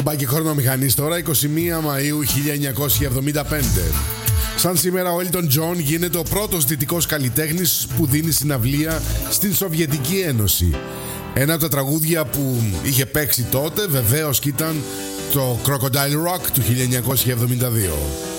Πάει και χρονομηχανής τώρα, 21 Μαΐου 1975. Σαν σήμερα ο Έλτον Τζον γίνεται ο πρώτος δυτικός καλλιτέχνης που δίνει συναυλία στην Σοβιετική Ένωση. Ένα από τα τραγούδια που είχε παίξει τότε βεβαίως και ήταν το Crocodile Rock του 1972.